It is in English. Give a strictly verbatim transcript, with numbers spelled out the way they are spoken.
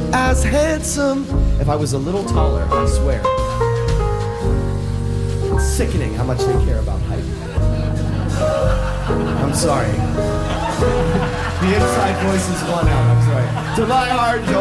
as handsome. If I was a little taller, I swear. It's sickening how much they care about height. I'm sorry. The inside voice is gone out. I'm sorry. To my heart,